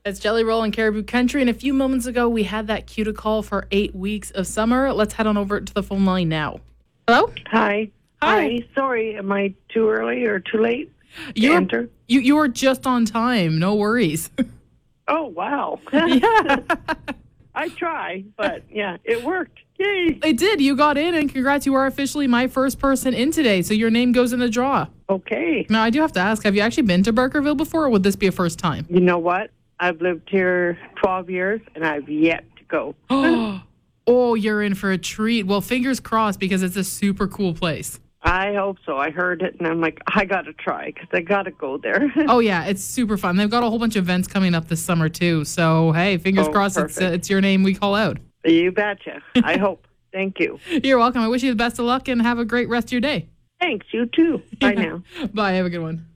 It's Jelly Roll in Caribou Country, and a few moments ago, we had that cue to call for 8 weeks of summer. Let's head on over to the phone line now. Hello? Hi. Hi. Sorry, am I too early or too late to enter? You were just on time. No worries. Oh, wow. Yeah. I try, but yeah, it worked. Yay. It did. You got in, and congrats. You are officially my first person in today, so your name goes in the draw. Okay. Now, I do have to ask, have you actually been to Barkerville before, or would this be a first time? You know what? I've lived here 12 years, and I've yet to go. Oh, you're in for a treat. Well, fingers crossed, because it's a super cool place. I hope so. I heard it, and I'm like, I got to try because I got to go there. Oh, yeah, it's super fun. They've got a whole bunch of events coming up this summer, too. So, hey, fingers crossed it's your name we call out. You betcha. I hope. Thank you. You're welcome. I wish you the best of luck and have a great rest of your day. Thanks. You too. Bye now. Bye. Have a good one.